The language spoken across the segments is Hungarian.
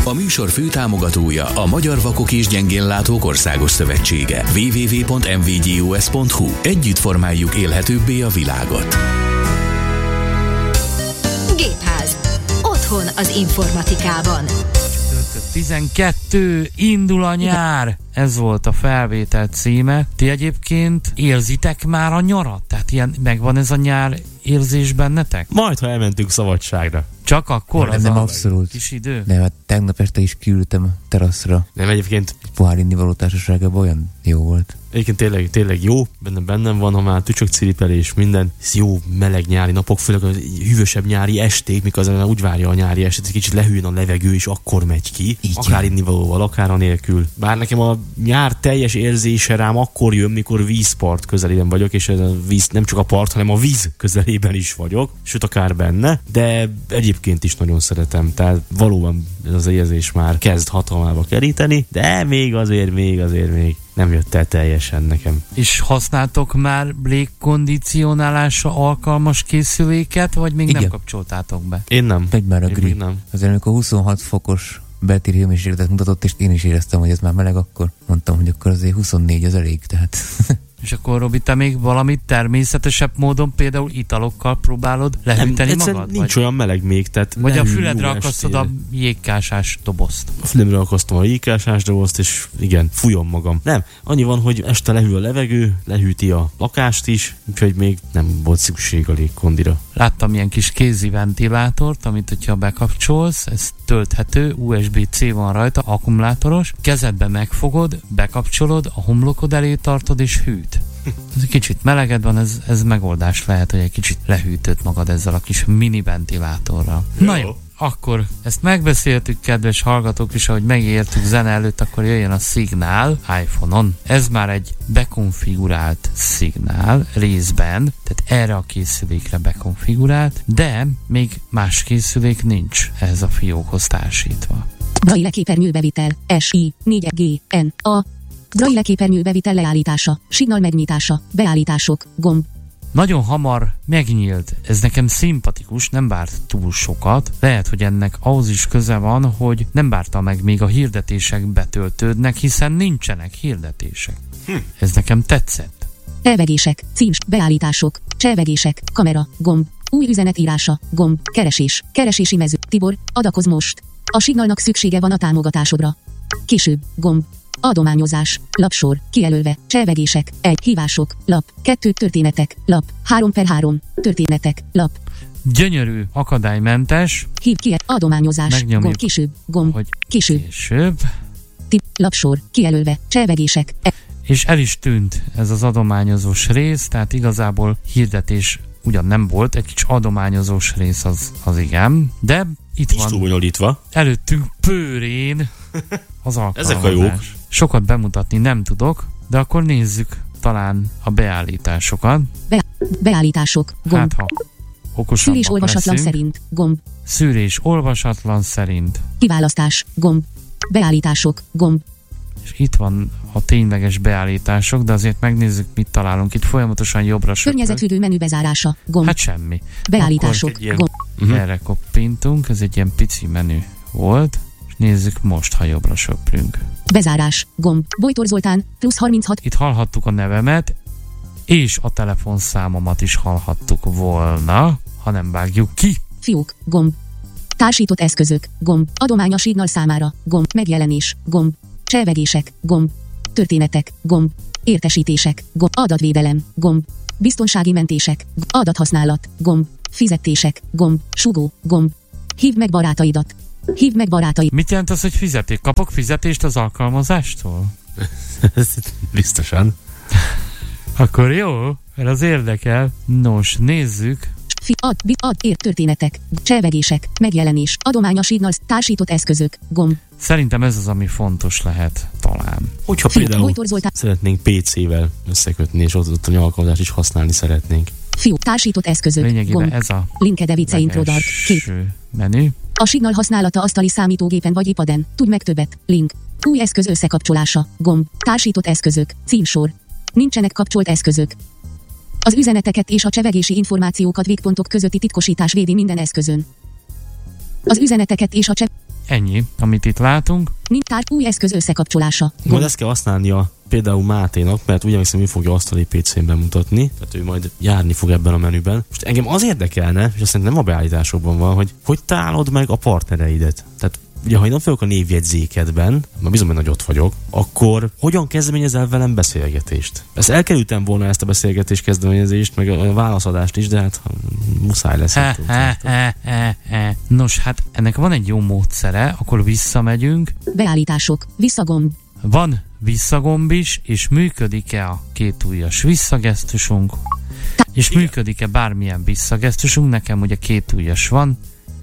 A műsor főtámogatója a Magyar Vakok és Gyengénlátók Országos Szövetsége. www.mvgyos.hu. Együtt formáljuk élhetőbbé a világot. Gépház. Otthon az informatikában. 12. Indul a nyár. Ez volt a felvétel címe. Ti egyébként érzitek már a nyarat? Tehát ilyen megvan ez a nyár érzés bennetek? Majd, ha elmentünk szabadságra. Csak akkor az nem a abszolút kis idő? Nem, hát tegnap este is kiültem a teraszra. Nem, egyébként Pohár innivaló társaságában olyan jó volt. Egyébként tényleg jó, bennem van, ha már tücsökciripelés, minden. Ez jó meleg nyári napok, főleg a hűvösebb nyári esték, mikor az úgy várja a nyári estét, hogy kicsit lehűljön a levegő, és akkor megy ki. Így akár innivalóval, akár anélkül. Bár nekem a nyár teljes érzése rám akkor jön, mikor vízpart közelében vagyok, és ez a víz nem csak a part, hanem a víz közelében is vagyok, sőt akár benne, de egyébként is nagyon szeretem, tehát valóban ez az érzés már kezd hatalmába keríteni, de még azért nem jött el teljesen nekem. És használtok már légkondicionálásra alkalmas készüléket, vagy még Igen. nem kapcsoltátok be? Én nem. Megy már a Én gri. még nem. Azért amikor 26 fokos beltéri hőmérsékletet mutatott, és én is éreztem, hogy ez már meleg, akkor mondtam, hogy akkor azért 24 az elég, tehát... És akkor, Robi, te még valamit természetesebb módon, például italokkal próbálod lehűteni magad? Nincs olyan meleg még, tehát vagy a füledre akasztod a jégkásás dobozt? A fülemre akasztom a jégkásás dobozt, és igen, fújom magam. Nem, annyi van, hogy este lehűl a levegő, lehűti a lakást is, úgyhogy még nem volt szükség a légkondira. Láttam ilyen kis kézi ventilátort, amit hogyha bekapcsolsz, ez tölthető, USB-C van rajta, akkumulátoros, kezedbe megfogod, bekapcsolod, a homlokod elé tartod és hűt. Ez egy kicsit meleged van, ez megoldás lehet, hogy egy kicsit lehűtöd magad ezzel a kis mini ventilátorral. Jó. Na jó, akkor ezt megbeszéltük, kedves hallgatók is, ahogy megértük zene előtt, akkor jöjjön a szignál iPhone-on. Ez már egy bekonfigurált szignál részben, tehát erre a készülékre bekonfigurált, de még más készülék nincs ehhez a fiókhoz társítva. Braille képernyőbevitel, SI, 4G, N, A. Braille képernyőbevitel leállítása, signal megnyitása, beállítások, gomb. Nagyon hamar megnyílt. Ez nekem szimpatikus, nem várt túl sokat. Lehet, hogy ennek ahhoz is köze van, hogy nem várta meg, még a hirdetések betöltődnek, hiszen nincsenek hirdetések. Ez nekem tetszett. Elvegések, címs, beállítások, cselvegések, kamera, gomb. Új üzenetírása, gomb, keresés, keresési mező, Tibor, adakozz most. A signalnak szüksége van a támogatásodra. Később, gomb. Adományozás, lapsor, kijelölve, cselvegések, 1, hívások, lap, 2, történetek, lap, 3/3, történetek, lap. Gyönyörű, akadálymentes. Hív ki, adományozás, Megnyomjuk, gomb, később, gomb, hogy később, lapsor, kijelölve, cselvegések, és el is tűnt ez az adományozós rész, tehát igazából hirdetés ugyan nem volt, egy kis adományozós rész az igen, de itt Nincs van túl bonyolítva. előttünk pőrén az alkalmazás. Ezek a jók. Sokat bemutatni nem tudok, de akkor nézzük talán a beállításokat. beállítások, gomb, Hát ha okosabbak szűrés olvasatlan leszünk. szerint, gomb, Szűrés olvasatlan szerint. kiválasztás, gomb, beállítások, gomb, És itt van a tényleges beállítások, de azért megnézzük, mit találunk. Itt folyamatosan jobbra söpör. környezetvédő menü bezárása, gomb, Hát semmi. beállítások, egy ilyen- gomb, Erre koppintunk, ez egy ilyen pici menü volt. És nézzük most, ha jobbra söprünk. bezárás, gomb, Bojtor Zoltán, +36, Itt hallhattuk a nevemet, és a telefonszámomat is hallhattuk volna, ha nem vágjuk ki. fiók, gomb, társított eszközök, gomb, adomány a signal számára, gomb, megjelenés, gomb, cselvegések, gomb, történetek, gomb, értesítések, gomb, adatvédelem, gomb, biztonsági mentések, adathasználat, gomb, fizetések, gomb, sugó, gomb, hívd meg barátaidat, hívd meg barátaid, Mit jelent az, hogy fizeték? Kapok fizetést az alkalmazástól? Biztosan. Akkor jó, mert az érdekel. Nos, nézzük. történetek, cselvegések, megjelenés, adomány a signal, társított eszközök, gomb, Szerintem ez az, ami fontos lehet talán. Hogyha fiú, például Bojtor Zoltán, szeretnénk PC-vel összekötni, és ott a alkalmazást is használni szeretnénk. fiú, társított eszközök, Lényegében gomb, ez a linkedevice introdart, kép, legelső menü. a signal használata asztali számítógépen vagy iPaden, tudj meg többet, link, új eszköz összekapcsolása, gomb, társított eszközök, címsor, nincsenek kapcsolt eszközök. Az üzeneteket és a csevegési információkat végpontok közötti titkosítás védi minden eszközön. Az üzeneteket és a ennyi, amit itt látunk. Tár új eszköz összekapcsolása. Majd ezt kell használnia például Máténak, mert ugyanis ő fogja asztali PC-n bemutatni, tehát ő majd járni fog ebben a menüben. Most engem az érdekelne, és azt szerintem nem a beállításokban van, hogy találod meg a partnereidet. Tehát ugye, ha én nem fogok a névjegyzékedben, mert bizony, hogy ott vagyok, akkor hogyan kezdeményezel velem beszélgetést? Ezt elkerültem volna, ezt a beszélgetés kezdeményezést, meg a válaszadást is, de hát muszáj lesz. Nos, hát ennek van egy jó módszere, akkor visszamegyünk. Beállítások. Visszagomb. Van visszagomb is, és működik-e a kétujjas visszagesztusunk, és működik-e bármilyen visszagesztusunk, nekem ugye kétujjas van.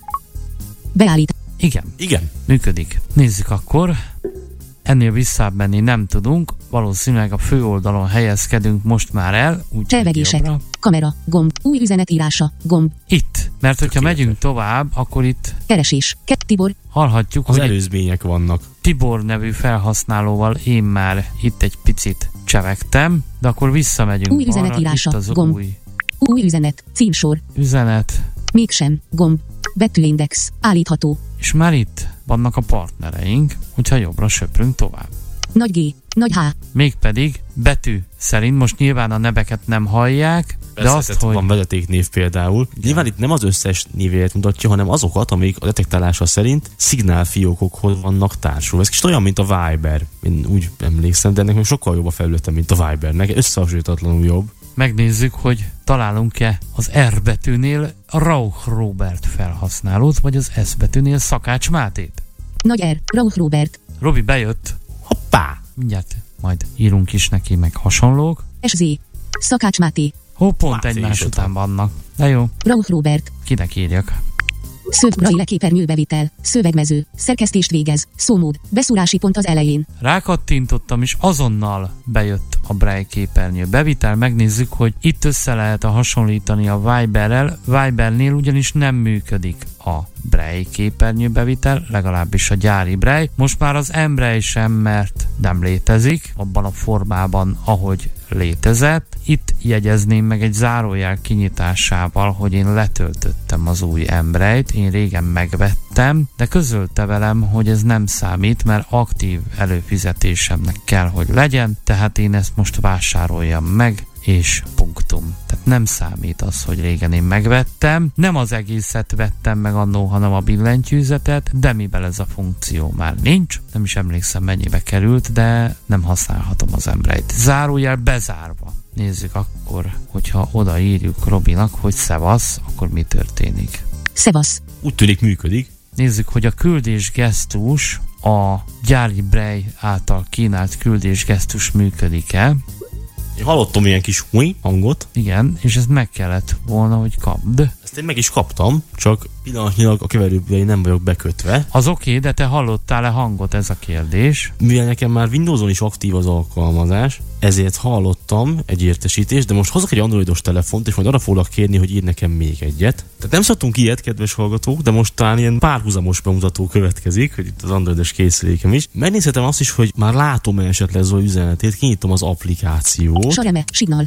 Beállít. Igen, működik. Nézzük akkor. Ennél visszább menni nem tudunk, valószínűleg a főoldalon helyezkedünk most már el. Cselvegések, kamera, gomb, új üzenet írása, gomb. Itt, mert hogyha megyünk tovább, akkor itt keresés, Tibor. Hallhatjuk, az hogy előzmények vannak. Tibor nevű felhasználóval én már itt egy picit csevegtem, de akkor visszamegyünk. Új üzenet írása, itt az gomb. Új üzenet, címsor. Üzenet. Mégsem, gomb. Betűindex, állítható. És már itt vannak a partnereink, hogyha jobbra söprünk tovább. Nagy G, nagy H. Mégpedig betű szerint, most nyilván a neveket nem hallják, de azt, hogy... Van vezetéknév például. Ja. Nyilván itt nem az összes névjegyet mutatja, hanem azokat, amik a detektálása szerint szignálfiókokhoz vannak társulva. Ez kicsit olyan, mint a Viber. Én úgy emlékszem, de ennek még sokkal jobb a felülete, mint a Vibernek. Összehasonlítatlanul jobb. Megnézzük, hogy találunk-e az R betűnél a Rauch Robert felhasználót, vagy az S betűnél Szakács Mátét. Nagy R, Rauch Robert. Robi bejött. Hoppá! Mindjárt majd írunk is neki, meg hasonlók. SZ, Szakács Máté. Pont Máté egymás után vannak. De jó. Rauch Robert. Kinek írjak? Braille képernyőbevitel, szövegmező, szerkesztést végez, szómód, beszúrási pont az elején. Rákattintottam, és azonnal bejött a Braille képernyő bevitel. Megnézzük, hogy itt össze lehet hasonlítani a Viberrel. Vibernél ugyanis nem működik a Braille képernyő bevitel, legalábbis a gyári Braille. Most már az M-Braille sem, mert nem létezik abban a formában, ahogy létezett. Itt jegyezném meg egy zárójel kinyitásával, hogy én letöltöttem az új M-Braille-t, én régen megvettem, de közölte velem, hogy ez nem számít, mert aktív előfizetésemnek kell, hogy legyen, tehát én ezt most vásároljam meg, és punktum. Tehát nem számít az, hogy régen én megvettem. Nem az egészet vettem meg annó, hanem a billentyűzetet, de mivel ez a funkció már nincs, nem is emlékszem mennyibe került, de nem használhatom az M-Braille-t. Zárójel bezárva. Nézzük akkor, hogyha odaírjuk Robinak, hogy szevasz, akkor mi történik. Szevasz. Úgy tűnik működik. Nézzük, hogy a küldésgesztus, a gyári Braille által kínált küldésgesztus működik-e. Én hallottam ilyen kis húj hangot. Igen, és ezt meg kellett volna, hogy kapd. Ezt én meg is kaptam, csak pillanatnyilag a keverőbe nem vagyok bekötve. Az oké, de te hallottál-e hangot, ez a kérdés? Mivel nekem már Windowson is aktív az alkalmazás, ezért hallottam egy értesítést, de most hozok egy androidos telefont, és majd arra foglak kérni, hogy ír nekem még egyet. Tehát nem szoktunk ilyet, kedves hallgatók, de most talán ilyen párhuzamos bemutató következik, hogy itt az androidos készülékem is. Megnézhetem azt is, hogy már látom esetleg Zoli üzenetét, kinyitom az applikációt. Sareme, Signal.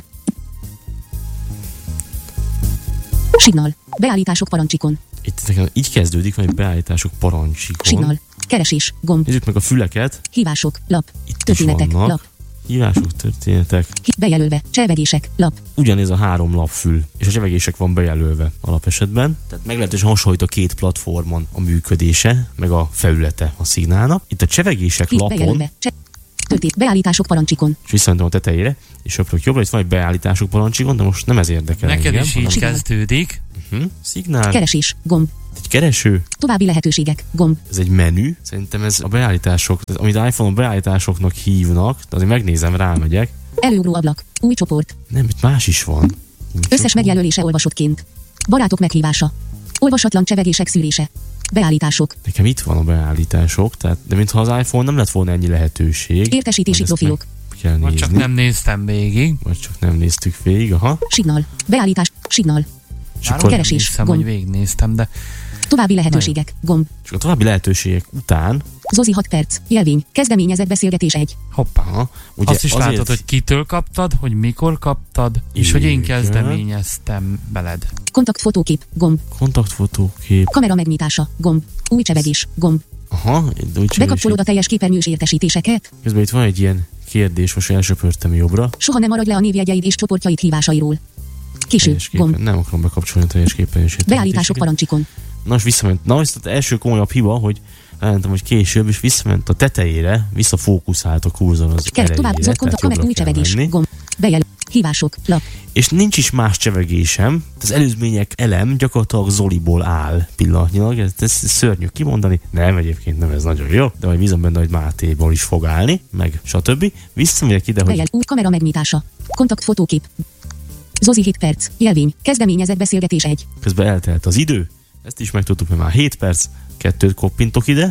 Signal. Beállítások parancsikon. Itt nekem így kezdődik, vagy beállítások parancsikon. Signal. Keresés. Gomb. Nézzük meg a füleket. Hívások. Lap. Itt Történetek. is vannak. Lap. Hívások, történetek. Bejelölve. Cselvegések. Lap. Ugyanez a 3 lapfül, és a csevegések van bejelölve alapesetben. Tehát meglehetősen hasonlít a két platformon a működése, meg a felülete a szignálnak. Itt a csevegések lapon. Bejelölve. Beállítások parancsikon. És visszamentem a tetejére, és söprök jobbra, itt van egy beállítások parancsikon, de most nem ez érdekel Neked engem. is így kezdődik. Szignál. Keresés. Gomb. Egy kereső. További lehetőségek. Gomb. Ez egy menü. Szerintem ez a beállítások, amit iPhone-on beállításoknak hívnak, de azért megnézem, rámegyek. Előugró ablak. Új csoport. Nem, itt más is van. Összes megjelölése olvasottként. Barátok meghívása. Olvasatlan csevegések szűrése. Beállítások. Nekem itt van a beállítások, tehát, de mintha az iPhone nem lett volna ennyi lehetőség. Értesítési profilok. Kell Vagy nézni. csak nem néztem végig. Vagy csak nem néztük végig, aha. Signal. Beállítás. Signal. És akkor, keresés. Hiszem, Gomb. hogy végignéztem, de További lehetőségek. Gomb. és a további lehetőségek után, Zozi 6 perc. Jelvény. Kezdeményezett beszélgetés 1. hoppá. aha, ugye Azt is látod, hogy kitől kaptad, hogy mikor kaptad, és hogy én Igen. kezdeményeztem veled. Kontaktfotókép. Gomb. kontaktfotókép, Kamera megnyitása. Gomb. Új csevegés. Gomb. Aha, Bekapcsolod a teljes képernyős értesítéseket? Közben itt van egy ilyen kérdés, most elsöpörtem jobbra. Soha nem maradj le a névjegyeid és csoportjaid hívásairól. Később, gomb. Nem akarom bekapcsolni a teljes képernyős értesítéseket. Beállítások parancsikon. Na, most visszament. Na, ezt az első komolyabb hiba, hogy elmentem, hogy később, és visszament a tetejére, visszafókuszált a kurzor az elejére. Tovább, zott kontakt, kamer, új csevegés, gomb. Bejel, hívások, lap. És nincs is más csevegésem. Az előzmények elem gyakorlatilag Zoliból áll pillanatnyilag. Ez szörnyű kimondani. Nem, egyébként nem, ez nagyon jó. De majd bízom benne, hogy Mátéból is fog állni, meg stb. Visszamegyek ide, hogy... Bejel, új kamera megnyitása. Kontakt, fotókép. Zozi 7 perc. Jelvény. Kezdeményezett beszélgetés 1. Közben eltelt az idő. Ezt is megtudtuk, mert már 7 perc. 2 koppintok ide.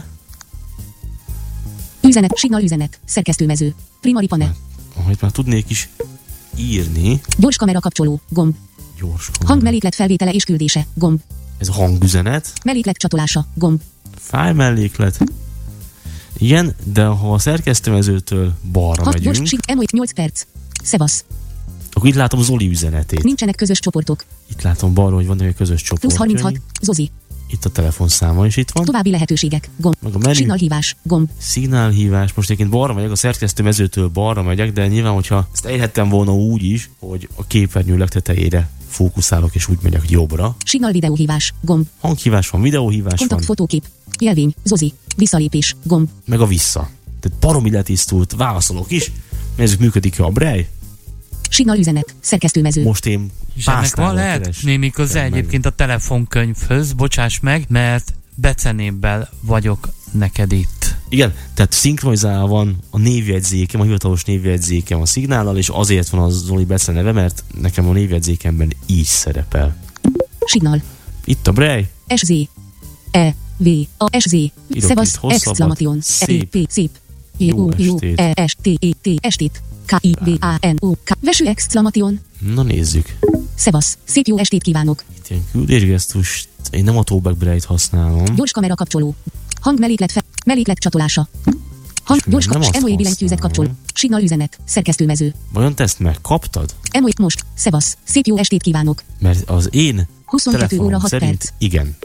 Üzenet, signal üzenet. Szerkesztőmező. Primari panel. Ahogy már tudnék is írni. Gyors kamera kapcsoló. Gomb. Gyors kamera. Hangmelléklet felvétele és küldése. Gomb. Ez a hangüzenet. Melléklet csatolása. Gomb. Fájl melléklet. Igen, de ha a szerkesztőmezőtől balra 6 megyünk, gyors, emoit 8 perc. Szevasz. akkor itt látom Zoli üzenetét. Nincsenek közös csoportok. Itt látom balra, hogy vannak egy közös csoport. Plusz 36. Zozi. Itt a telefonszáma is itt van. További lehetőségek. Gomb. Meg a menü. Signalhívás. Gomb. Szignálhívás. Most egyébként balra megyek, a szerkesztőmezőtől balra megyek, de nyilván, hogyha ezt elérhettem volna úgy is, hogy a képernyő legtetejére fókuszálok, és úgy megyek jobbra. Signal videóhívás. Gomb. Hanghívás van, videóhívás Kontakt, van. fotókép. Jelvény. Zozi. Visszalépés. Gomb. Meg a vissza. Tehát baromi letisztult, válaszolok is. Nézzük, működik-e a Braille. Signal üzenet. Szerkesztőmező. Most én és ennek van pásztával lehet keresem némi köze meg. egyébként a telefonkönyvhöz, bocsáss meg, mert becenébbel vagyok neked itt. Igen, tehát szinkronizálva van a névjegyzékem, a hivatalos névjegyzékem a Szignállal, és azért van az Zoli Bece neve, mert nekem a névjegyzékemben így szerepel. Signal. Itt a Braille. SZ. E. V. A. SZ. Szevasz. Exclamation. E. Szép. Jó. E. S. T. E. T. Estit. K-I-V-A-N-O-K. Veső exclamation. Na nézzük. Szevasz. Szép jó estét kívánok. Itt ilyen küldésgesztus. Én nem a Tallback Braille-t használom. Gyors kamera kapcsoló. Melléklet csatolása. Gyors emoji billentyűzet kapcsol. Signal üzenet. Szerkesztőmező. Vajon te ezt megkaptad? Emoji most. Szevasz. Szép jó estét kívánok. Mert az én 22 óra 6 szerint perc. igen.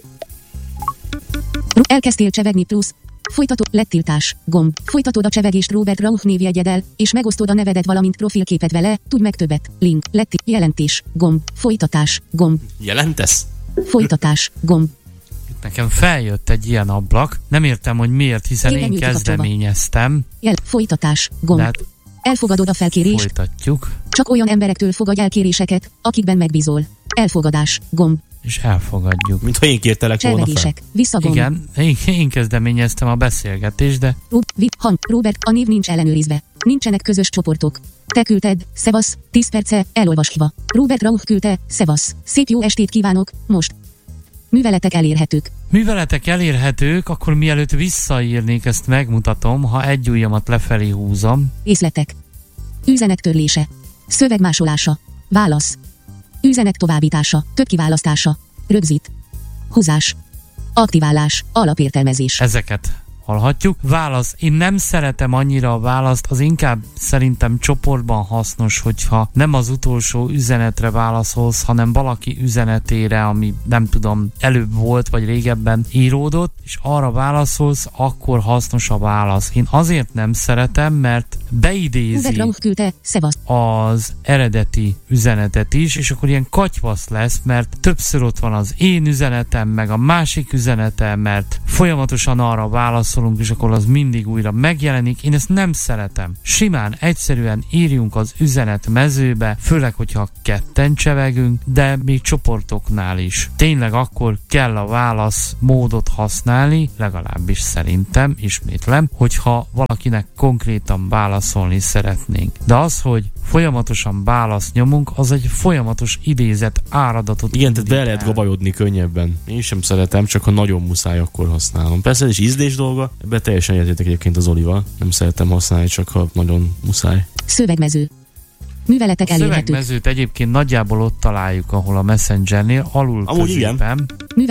Elkezdtél csevegni plusz. Folytatod, lettiltás, gomb. Folytatod a csevegést Robert Rauch névjegyeddel, és megosztod a nevedet, valamint profilképet vele, tudj meg többet, link, jelentés, gomb, folytatás, gomb, Jelentesz? folytatás, gomb. Itt nekem feljött egy ilyen ablak, nem értem, hogy miért, hiszen én kezdeményeztem. Folytatás, gomb. De hát elfogadod a felkérést. Folytatjuk. Csak olyan emberektől fogadj el kéréseket, akikben megbízol. Elfogadás, gomb. És elfogadjuk. Mintha én kértelek volna fel. Cselvegések, visszagomb. Igen, én kezdeményeztem a beszélgetést, de Robert, a név nincs ellenőrizve. Nincsenek közös csoportok. Te küldted, szevasz, 10 perce, elolvasva. Robert Rauch küldte, szevasz, szép jó estét kívánok, most. Műveletek elérhetők. műveletek elérhetők, akkor mielőtt visszaírnék, ezt megmutatom, ha egy ujjamat lefelé húzom. Észletek. Üzenet törlése. Szöveg másolása. Válasz. Üzenet továbbítása. Több kiválasztása. Rögzít. Húzás. Aktiválás. Alapértelmezés. Ezeket hallhatjuk. Válasz. Én nem szeretem annyira a választ, az inkább szerintem csoportban hasznos, hogyha nem az utolsó üzenetre válaszolsz, hanem valaki üzenetére, ami nem tudom, előbb volt, vagy régebben íródott, és arra válaszolsz, akkor hasznos a válasz. Én azért nem szeretem, mert beidézi küldte, szevasz. az eredeti üzenetet is, és akkor ilyen katyvasz lesz, mert többször ott van az én üzenetem, meg a másik üzenetem, mert folyamatosan arra válaszolunk, és akkor az mindig újra megjelenik. Én ezt nem szeretem. Simán, egyszerűen írjunk az üzenet mezőbe, főleg, hogyha ketten csevegünk, de még csoportoknál is. Tényleg akkor kell a válasz módot használni, legalábbis szerintem, ismétlem, hogyha valakinek konkrétan válaszolni szeretnénk. De az, hogy folyamatosan választ nyomunk, az egy folyamatos idézet áradatot. Igen, tehát be lehet gabajodni könnyebben. Én sem szeretem, csak ha nagyon muszáj, akkor használom. Persze ez is ízlés dolga, ebbe teljesen egyetértek egyébként az Olival. Nem szeretem használni, csak ha nagyon muszáj. Szövegmező. Műveletek elérhetők. Szövegmezőt egyébként nagyjából ott találjuk, ahol a Messengernél, alul középen.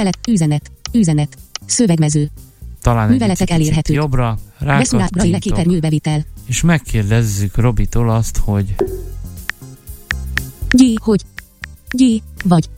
Üzenet. Szövegmező. Talán műveletek elérhetők. Jobbra rákattintok. Bevitel. És megkérdezzük Robitól azt, hogy vagy.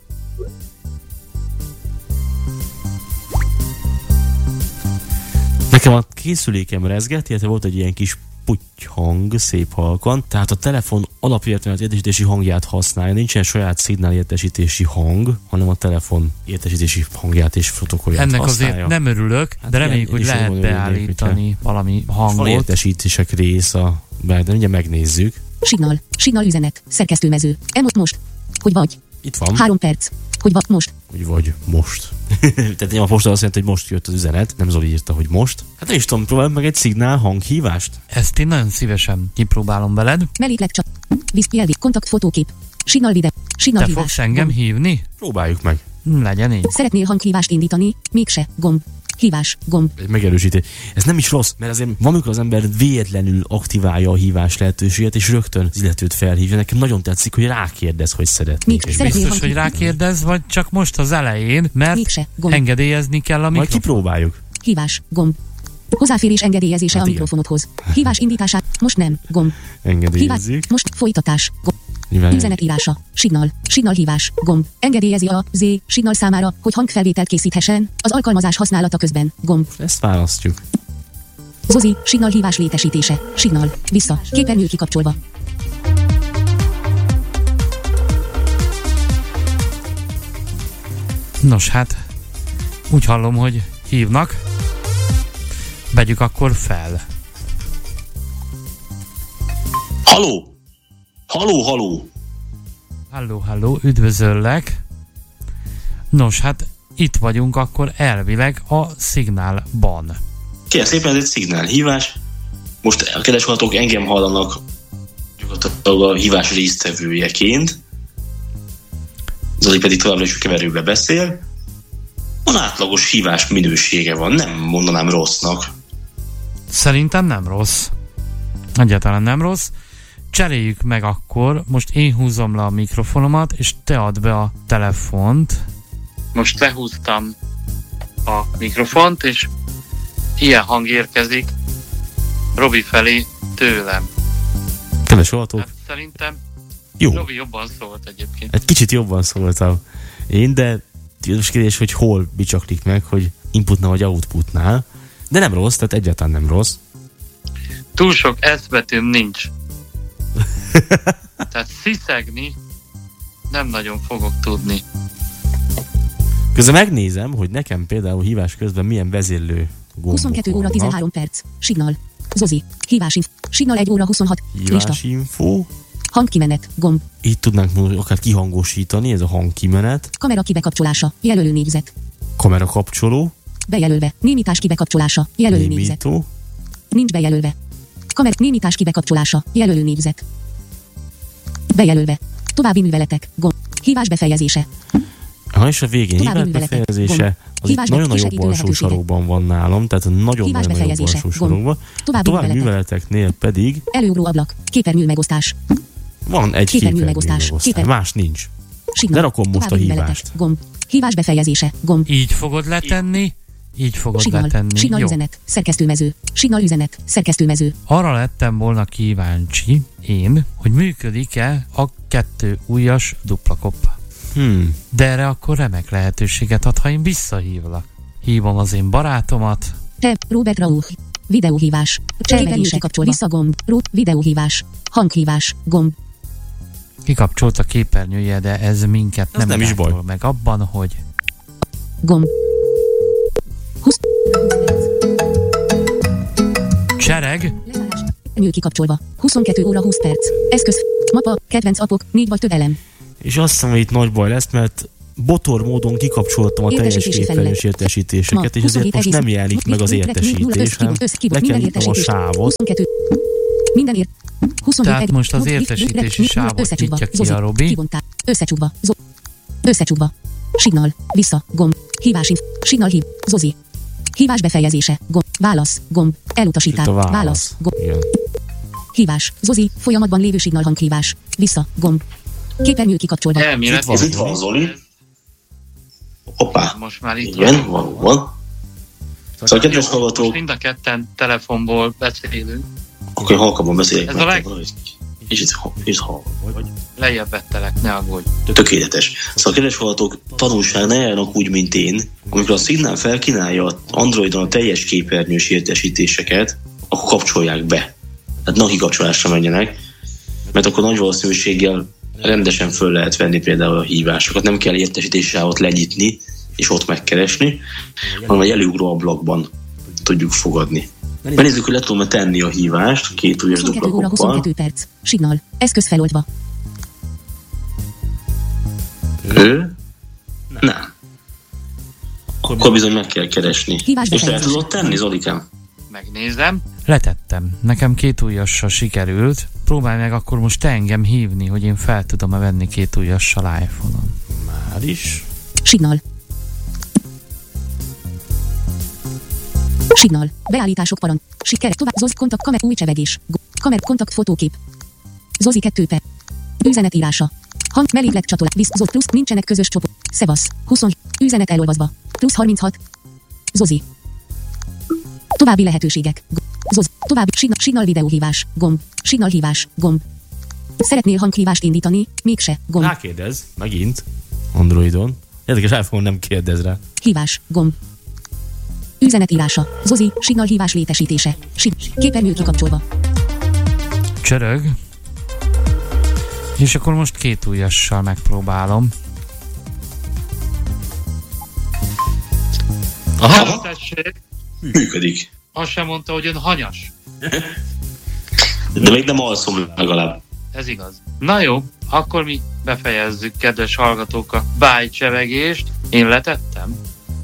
Nekem a készülékem rezgett, illetve volt egy ilyen kis putyhang, szép halkan, tehát a telefon alapvetően az értesítési hangját használja, nincsen saját szignál értesítési hang, hanem a telefon értesítési hangját és protokollját ennek használja. azért nem örülök, de reméljük, hogy lehet beállítani valami hangot. Van értesítések rész de ugye megnézzük. Signal üzenet, szerkesztőmező. Most. Hogy vagy? Itt van. 3 perc. Hogy vagy most? Hogy vagy most. Tehát nem a posta azt jelenti, hogy most jött az üzenet, nem Zoli írta, hogy most. Hát nem is tudom, próbálj meg egy szignál hanghívást. Ezt én nagyon szívesen kipróbálom veled. Melléklet csak. Jelvi, kontakt, fotókép. Signal videó. Signal Te hívás. fogsz engem hívni? Próbáljuk meg. Legyen így. Szeretnél hanghívást indítani? Mégse. Gomb. Hívás. Gomb. Egy megerősítés. Ez nem is rossz, mert azért van, amikor az ember véletlenül aktiválja a hívás lehetőséget, és rögtön az illetőt felhívja. Nekem nagyon tetszik, hogy rákérdez, hogy szeretnél. És biztos, hogy rákérdez, vagy csak most az elején, mert mégse. Gomb. Engedélyezni kell a Majd mikrofon. kipróbáljuk. Hívás. Gomb. Hozzáférés engedélyezése a mikrofonodhoz. Hívás indítását. Most nem. Gomb. Engedélyezzük. Most folytatás. Gomb. Nyilván Üzenet írása. Signal hívás. Gomb. Engedélyezi a Signal számára, hogy hangfelvételt készíthessen az alkalmazás használata közben. Gomb. ezt választjuk. Zozi, Signal hívás létesítése. Signal. Vissza. Képernyő kikapcsolva. Nos hát, úgy hallom, hogy hívnak. Vegyük akkor fel. Halló! Halló! Halló, üdvözöllek. Nos hát, itt vagyunk akkor elvileg a szignálban. Kérem szépen, ez egy szignálhívás. Most a kedves hallgatók engem hallanak gyakorlatilag a hívás résztvevőjeként. Zoli pedig továbbra is keverőbe beszél. Van átlagos hívás minősége van, nem mondanám rossznak. Szerintem nem rossz. Egyáltalán nem rossz. Cseréljük meg akkor, most én húzom le a mikrofonomat, és te add be a telefont. Most lehúztam a mikrofont, és ilyen hang érkezik Robi felé tőlem. Kedves hallgatók. Hát szerintem jó. Robi jobban szólt egyébként. Egy kicsit jobban szóltam én, de most kérdés, hogy hol bicsaklik meg, hogy inputnál vagy outputnál. De nem rossz, tehát egyáltalán nem rossz. Túl sok S betűm nincs. Tehát sziszegni nem nagyon fogok tudni. Közben megnézem, hogy nekem például hívás közben milyen vezérlő gombok 22 óra vannak. 13 perc. Signal. Zozi. Hívásinfo. Signal 1 óra 26. Lista. Hívásinfo. Hangkimenet. Gomb. Itt tudnánk akár kihangosítani, ez a hangkimenet. Kamera kibekapcsolása. Jelölő négyzet. Kamera kapcsoló. Bejelölve. Némítás kibekapcsolása. Jelölő négyzet. Némító. Nincs bejelölve. Némítás kibekapcsolása. Jelölő négyzet. Bejelölve. További műveletek. Gomb. Hívás befejezése. És a végén hívás befejezése az itt nagyon a jobb alsó sarokban van nálam, tehát nagyon-nagyon jobb alsó sarokban. További műveleteknél pedig előugró ablak. Képernyő megosztás. Van egy képernyő megosztás. Más nincs. Signal. Lerakom most a hívást. Gomb. Hívás befejezése. Gomb. Így fogod letenni? Így fogod letenni. Signal üzenet. Szerkesztőmező. Signal üzenet. Szerkesztőmező. Arra lettem volna kíváncsi én, hogy működik-e a 2 ujjas duplakop. De erre akkor remek lehetőséget ad, ha én visszahívlak. Hívom az én barátomat. Te, Robert Rauch. Videóhívás. Cselkedések kapcsol. Visszagomb. Videóhívás. Hanghívás. Gomb. Kikapcsolt a képernyője, de ez minket nem is baj. Meg abban, hogy gomb. 20. Csereg. Nyíl kikapcsolva. 22 óra 20 perc. Eszköz. Mapa. Kedvenc appok. 4 vagy több elem. És azt hiszem, hogy itt nagy baj lesz, mert botor módon kikapcsoltam a teljes képernyős értesítéseket, és ezért most nem jelenik meg az értesítés, hanem le kell nyitnom a sávot. Minden tehát most az értesítési sávot nyitja ki a Robi. Összecsukva. Signal. Vissza. Gomb. Hívás. Signal hív. Zozi. Hívás befejezése. Gomb. Válasz. Gomb. Elutasítás. Válasz. Gomb. Hívás. Zozi. Folyamatban lévő signal hanghívás. Vissza. Gomb. Képernyő kikapcsolva. Itt van Zoli. Hoppá. Most már itt igen, van. Szóval kedves hallgatók. Most mind a ketten telefonból beszélünk. Akkor halkabban beszélek. Ez a Kicsit hallgatom. Lejjebb vettelek, ne aggódj. Tökéletes. Szóval kedves hallgatók, tanulság ne járnak úgy, mint én, amikor a Signál felkínálja az Androidon a teljes képernyős értesítéseket, akkor kapcsolják be. Tehát ne kikapcsolásra menjenek, mert akkor nagy valószínűséggel rendesen föl lehet venni például a hívásokat. Nem kell értesítési sávot lenyitni, és ott megkeresni, hanem egy előugró ablakban tudjuk fogadni. Megnézzük, hogy le tudom tenni a hívást két ujjas 22 óra dupla 22 perc. Signal. Eszköz feloldva. Nem. Akkor bizony meg kell keresni. Hívás És fel befejezés. tudod tenni, Zolikám? Megnézem. Letettem. Nekem 2 ujjassal sikerült. Próbálj meg akkor most te engem hívni, hogy én fel tudom-e venni 2 ujjassal iPhone-on. Már is. Signal. Signal. Beállítások parancs. Sikerek tovább. Zozi kontakt kamer új csevegés. Kamer kontakt fotókép. Zozi 2 per. Üzenet írása. Hang melléklet csatolás. Zoz plusz nincsenek közös csoport. Szevasz. 20. Üzenet elolvasva. Plusz 36. Zozi. További lehetőségek. Zoz. További signal videóhívás. Gomb. Signal hívás. Gomb. Szeretnél hanghívást indítani? Mégse. Gomb. Rákérdez. Megint. Androidon. Érdekes, iPhone nem kérdez rá. Hívás. Gomb. Üzenet írása. Zozi. Signal hívás létesítése. Képernyő kikapcsolva. Csörög. És akkor most 2 ujjassal megpróbálom. Aha, Tessék, működik. azt sem mondta, hogy ön hanyas. De még nem alszom legalább. Ez igaz. Na jó, akkor mi befejezzük, kedves hallgatók, a bájcsevegést. Én letettem.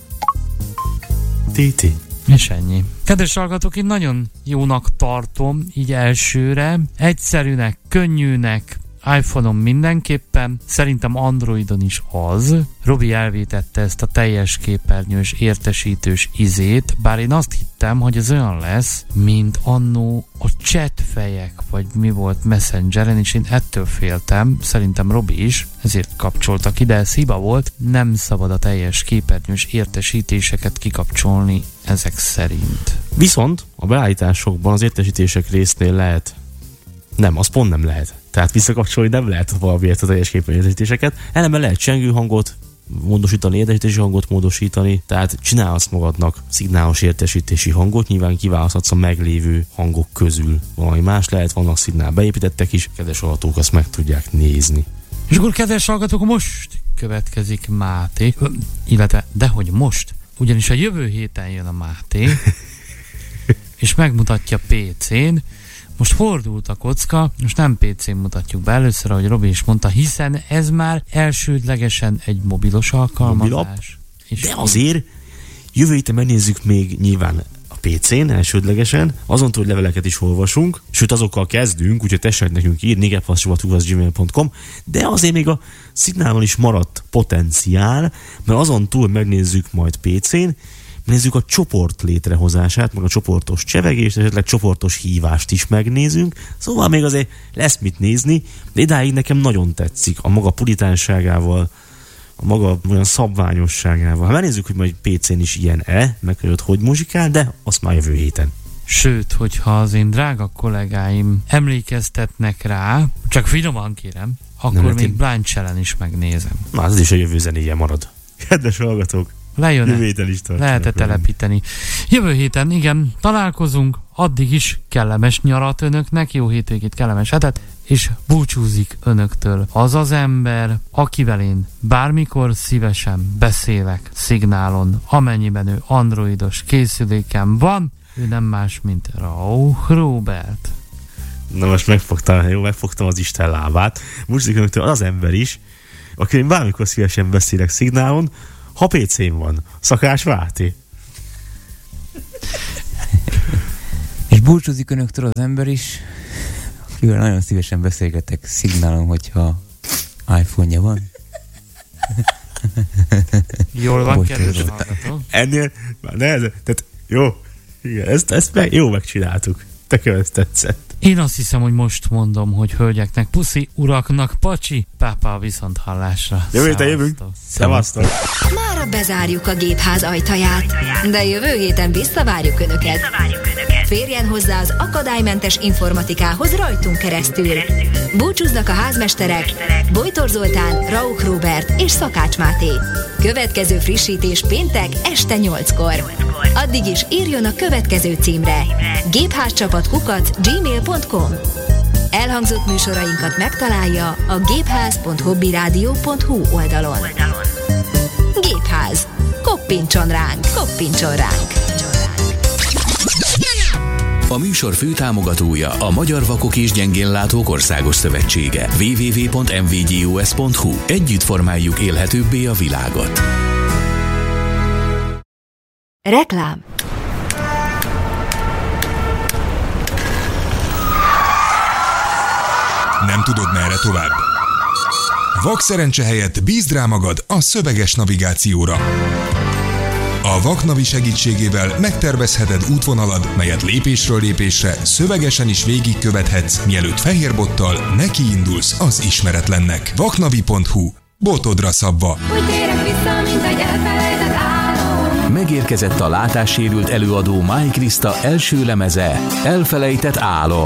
Titi. És ennyi. Kedves hallgatók, én nagyon jónak tartom, így elsőre. Egyszerűnek, könnyűnek, iPhone-on mindenképpen, szerintem Androidon is az. Robi elvétette ezt a teljes képernyős értesítős izét, bár én azt hittem, hogy ez olyan lesz, mint annó a chatfejek, vagy mi volt Messengeren, és én ettől féltem, szerintem Robi is, ezért kapcsoltak ide, ez hiba volt, nem szabad a teljes képernyős értesítéseket kikapcsolni ezek szerint. Viszont a beállításokban az értesítések résznél lehet. Nem, az pont nem lehet. Tehát visszakapcsolni nem lehet valamiért a teljes képernyősítéseket. Ellenben lehet csengő hangot módosítani, értesítési hangot módosítani, tehát csinálhatsz magadnak szignálos értesítési hangot, nyilván kiválaszthatsz a meglévő hangok közül valami más lehet, vannak szignál beépítettek is, kedves hallgatók azt meg tudják nézni. És akkor, kedves hallgatók, most következik Máté, illetve dehogy most, ugyanis a jövő héten jön a Máté, és megmutatja PC-n. Most fordult a kocka, most nem PC-n mutatjuk be először, ahogy Robi is mondta, hiszen ez már elsődlegesen egy mobilos alkalmazás. És de azért jövő héten megnézzük még nyilván a PC-n elsődlegesen, azon túl, hogy leveleket is olvasunk, sőt azokkal kezdünk, úgyhogy tessék nekünk írni, gmail.com, de azért még a szignálon is maradt potenciál, mert azon túl megnézzük majd PC-n, nézzük a csoport létrehozását, meg a csoportos csevegést, esetleg csoportos hívást is megnézünk, szóval még azért lesz mit nézni, de idáig nekem nagyon tetszik a maga puritánságával, a maga olyan szabványosságával. Ha megnézzük, hogy majd PC-n is ilyen-e, meg hogy muzsikál, de azt már jövő héten. Sőt, hogyha az én drága kollégáim emlékeztetnek rá, csak finoman kérem, akkor nem, még Blind Channel is megnézem. Na, ez is a jövő zenéje marad. Kedves hallgatók! Lejön-e? Is lehet-e telepíteni? Jövő héten, igen, találkozunk, addig is kellemes nyarat önöknek, jó hétvégét, kellemes hetet, és búcsúzik önöktől az az ember, akivel én bármikor szívesen beszélek szignálon, amennyiben ő androidos készüléken van, ő nem más, mint Rauch Róbert. Na most megfogtam az Isten lábát. Búcsúzik önöktől az ember is, akivel én bármikor szívesen beszélek szignálon, ha PC-n van. Szakás Máté. És búcsúzik önöktől az ember is, akivel nagyon szívesen beszélgetek szignálon, hogyha iPhone-ja van. Jól van, kedves hallgató. Ennél már nehezebb. Tehát jó, igen, ezt jó megcsináltuk. Nekem ez tetszett. Én azt hiszem, hogy most mondom, hogy hölgyeknek puszi, uraknak pacsi, pápa viszont hallásra. Jövő héten jövünk. Szevasztok. Mára bezárjuk a gépház ajtaját, de jövő héten visszavárjuk Önöket. Férjen hozzá az akadálymentes informatikához rajtunk keresztül. Búcsúznak a házmesterek Bojtor Zoltán, Rauch Róbert és Szakács Máté. Következő frissítés péntek este 8-kor. Addig is írjon a következő címre: gépházcsapat@gmail.com. Elhangzott műsorainkat megtalálja a gépház.hobbyradio.hu oldalon. Gépház. Koppintson ránk, koppintson ránk. A műsor főtámogatója a Magyar Vakok és Gyengénlátók Országos Szövetsége. www.mvgus.hu. Együtt formáljuk élhetőbbé a világot. Reklám. Nem tudod, merre tovább? Vakszerencse helyett bízd rá magad a szöveges navigációra. A Vaknavi segítségével megtervezheted útvonalad, melyet lépésről lépésre szövegesen is végigkövethetsz, mielőtt fehérbottal nekiindulsz az ismeretlennek. Vaknavi.hu. Botodra szabva. Úgy térek vissza, mint egy elfelejtett álom. Megérkezett a látássérült előadó Máj Kriszta első lemeze, Elfelejtett álom.